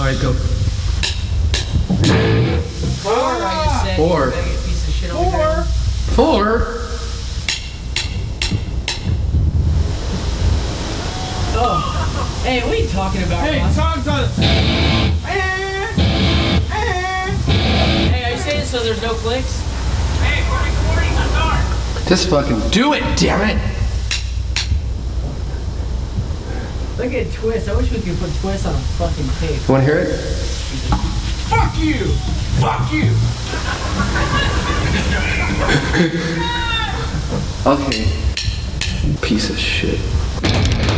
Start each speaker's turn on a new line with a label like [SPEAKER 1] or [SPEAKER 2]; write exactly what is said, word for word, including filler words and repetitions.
[SPEAKER 1] Alright, go.
[SPEAKER 2] Four, I just said.
[SPEAKER 1] Four.
[SPEAKER 2] You piece of shit on the ground.
[SPEAKER 1] Four?
[SPEAKER 2] Oh. Hey, what are you talking about,
[SPEAKER 3] Hey,
[SPEAKER 2] Ross?
[SPEAKER 3] talk to us.
[SPEAKER 2] Hey, are you saying so there's no clicks?
[SPEAKER 3] Hey, forty forty, start.
[SPEAKER 1] Just fucking do it, damn it!
[SPEAKER 2] Look at Twist. I wish we could put Twist on a fucking tape.
[SPEAKER 1] You wanna hear it?
[SPEAKER 3] Fuck you. Fuck you.
[SPEAKER 1] Okay. Piece of shit.